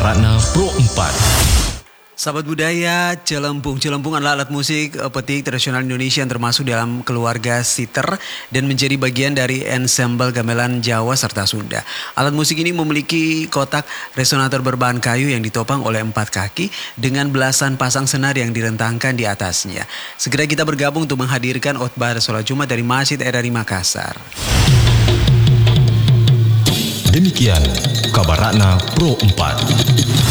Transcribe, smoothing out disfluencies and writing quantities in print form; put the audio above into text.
Ratna Pro 4. Sahabat budaya, celempung. Celempung adalah alat musik petik tradisional Indonesia yang termasuk dalam keluarga siter dan menjadi bagian dari ensemble gamelan Jawa serta Sunda. Alat musik ini memiliki kotak resonator berbahan kayu yang ditopang oleh 4 kaki dengan belasan pasang senar yang direntangkan di atasnya. Segera kita bergabung untuk menghadirkan khotbah sholat Jumat dari Masjid RRI Makassar. Demikian kabar Ratna Pro 4.